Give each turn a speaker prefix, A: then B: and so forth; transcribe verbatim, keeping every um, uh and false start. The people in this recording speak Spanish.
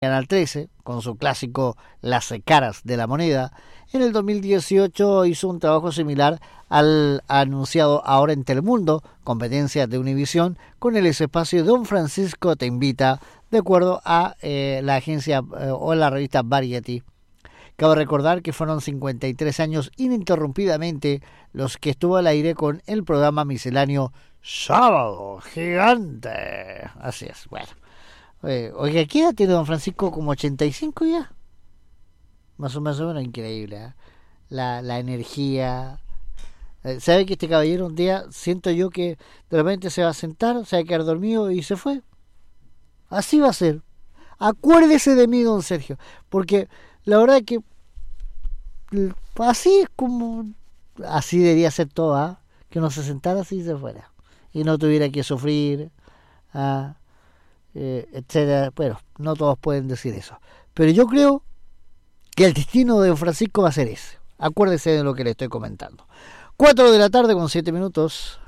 A: Canal trece, con su clásico Las caras de la moneda. En el dos mil dieciocho hizo un trabajo similar al anunciado ahora en Telemundo, competencia de Univisión, con el espacio Don Francisco te invita, de acuerdo a eh, la agencia eh, o la revista Variety. Cabe recordar que fueron cincuenta y tres años ininterrumpidamente los que estuvo al aire con el programa misceláneo Sábado Gigante. Así es, bueno. Eh, oiga, ¿qué edad tiene don Francisco? ¿Como ochenta y cinco ya? Más o, más o menos increíble, ¿eh? La, la energía. Eh, ¿Sabe que este caballero un día siento yo que de repente se va a sentar, se va a quedar dormido y se fue? Así va a ser. Acuérdese de mí, don Sergio, porque la verdad que así es como... Así debería ser todo, ¿eh? Que uno se sentara así y se fuera. Y no tuviera que sufrir... ¿eh? Eh, etcétera. Bueno, no todos pueden decir eso, pero yo creo que el destino de don Francisco va a ser ese. Acuérdese de lo que le estoy comentando. Cuatro de la tarde con siete minutos.